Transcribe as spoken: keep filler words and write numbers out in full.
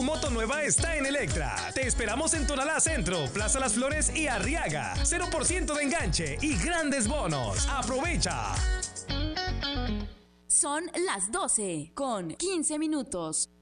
moto nueva está en Electra. Te esperamos en Tonalá Centro, Plaza Las Flores y Arriaga. cero por ciento de enganche y grandes bonos. ¡Aprovecha! Son las doce con quince minutos.